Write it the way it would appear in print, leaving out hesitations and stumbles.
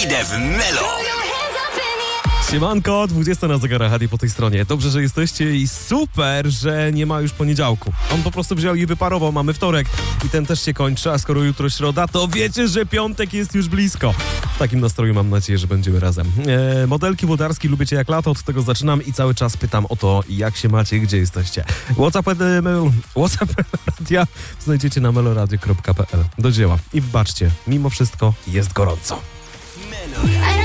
Idę w Melo. Siemanko, 20 na zegarach, Adi po tej stronie. Dobrze, że jesteście i super, że nie ma już poniedziałku. On po prostu wziął i wyparował, mamy wtorek i ten też się kończy, a skoro jutro środa, to wiecie, że piątek jest już blisko. W takim nastroju mam nadzieję, że będziemy razem. Modelki włodarski lubicie jak lato, od tego zaczynam i cały czas pytam o to, jak się macie, gdzie jesteście. WhatsApp radia znajdziecie na meloradio.pl. Do dzieła i baczcie, mimo wszystko jest gorąco. Melo.